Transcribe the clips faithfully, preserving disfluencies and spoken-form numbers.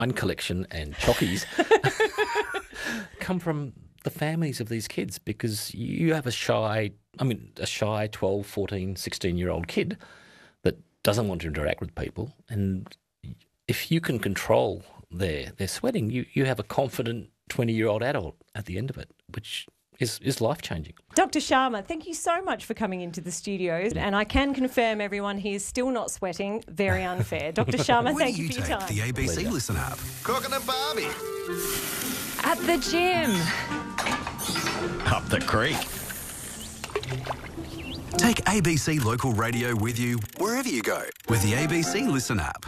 collection and chockies come from the families of these kids, because you have a shy, I mean, a shy twelve, fourteen, sixteen-year-old kid that doesn't want to interact with people. And if you can control their, their sweating, you, you have a confident twenty-year-old adult at the end of it, which is, is life-changing. Doctor Sharma, thank you so much for coming into the studio. And I can confirm, everyone, he is still not sweating. Very unfair. Doctor Sharma, thank you, you for your time. The A B C Listen app. Cooking a Barbie. At the gym. Up the creek. Take A B C Local Radio with you wherever you go with the A B C Listen app.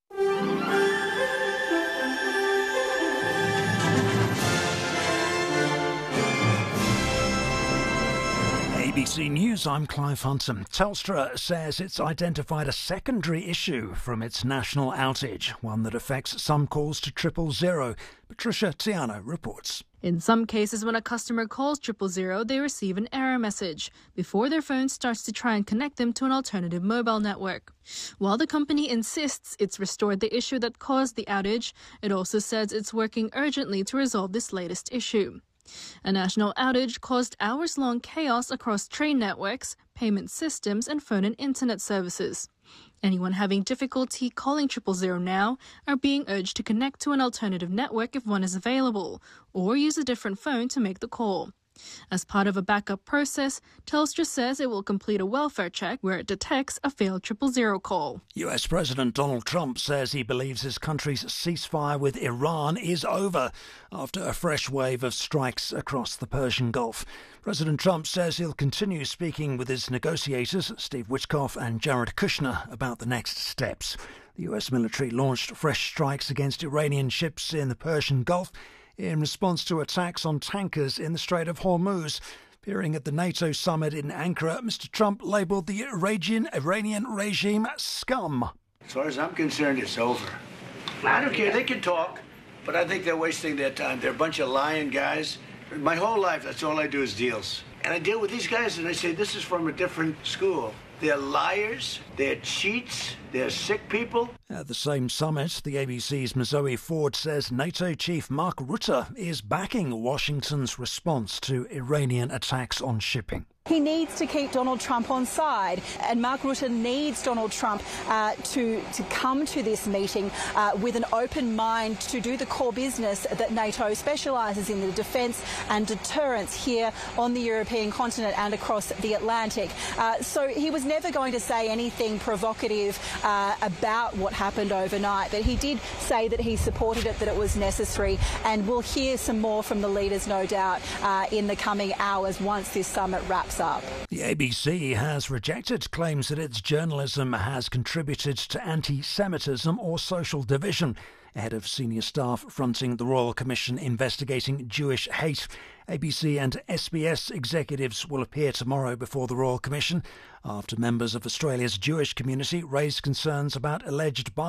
A B C News, I'm Clive Hunton. Telstra says it's identified a secondary issue from its national outage, one that affects some calls to triple zero. Patricia Tiano reports. In some cases, when a customer calls triple zero, they receive an error message before their phone starts to try and connect them to an alternative mobile network. While the company insists it's restored the issue that caused the outage, it also says it's working urgently to resolve this latest issue. A national outage caused hours-long chaos across train networks, payment systems, and phone and internet services. Anyone having difficulty calling triple zero now are being urged to connect to an alternative network if one is available, or use a different phone to make the call. As part of a backup process, Telstra says it will complete a welfare check where it detects a failed triple zero call. U S President Donald Trump says he believes his country's ceasefire with Iran is over after a fresh wave of strikes across the Persian Gulf. President Trump says he'll continue speaking with his negotiators, Steve Witkoff and Jared Kushner, about the next steps. The U S military launched fresh strikes against Iranian ships in the Persian Gulf in response to attacks on tankers in the Strait of Hormuz. Appearing at the NATO summit in Ankara, Mister Trump labelled the Iranian, Iranian regime scum. As far as I'm concerned, it's over. I don't care. They can talk, but I think they're wasting their time. They're a bunch of lying guys. My whole life, that's all I do is deals. And I deal with these guys, and I say, this is from a different school. They're liars, they're cheats, they're sick people. At the same summit, the A B C's Zoe Ford says NATO chief Mark Rutte is backing Washington's response to Iranian attacks on shipping. He needs to keep Donald Trump on side, and Mark Rutte needs Donald Trump uh, to, to come to this meeting uh, with an open mind to do the core business that NATO specialises in, the defence and deterrence here on the European continent and across the Atlantic. Uh, so he was never going to say anything provocative uh, about what happened overnight, but he did say that he supported it, that it was necessary, and we'll hear some more from the leaders, no doubt, uh, in the coming hours once this summit wraps up. The A B C has rejected claims that its journalism has contributed to anti-Semitism or social division. Ahead of senior staff fronting the Royal Commission investigating Jewish hate, A B C and S B S executives will appear tomorrow before the Royal Commission after members of Australia's Jewish community raised concerns about alleged bias